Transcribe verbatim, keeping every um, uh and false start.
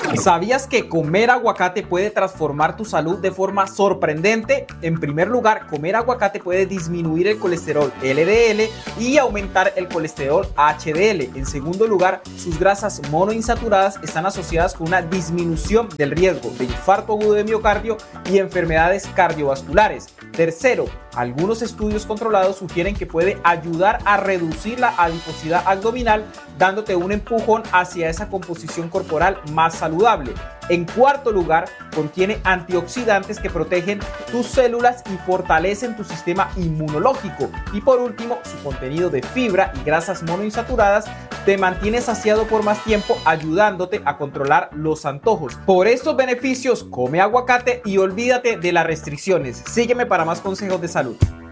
¿Sabías que comer aguacate puede transformar tu salud de forma sorprendente? En primer lugar, comer aguacate puede disminuir el colesterol L D L y aumentar el colesterol H D L. En segundo lugar, sus grasas monoinsaturadas están asociadas con una disminución del riesgo de infarto agudo de miocardio y enfermedades cardiovasculares. Tercero, algunos estudios controlados sugieren que puede ayudar a reducir la adiposidad abdominal, dándote un empujón hacia esa composición corporal más saludable. En cuarto lugar, contiene antioxidantes que protegen tus células y fortalecen tu sistema inmunológico. Y por último, su contenido de fibra y grasas monoinsaturadas te mantiene saciado por más tiempo, ayudándote a controlar los antojos. Por estos beneficios, come aguacate y olvídate de las restricciones. Sígueme para más consejos de salud.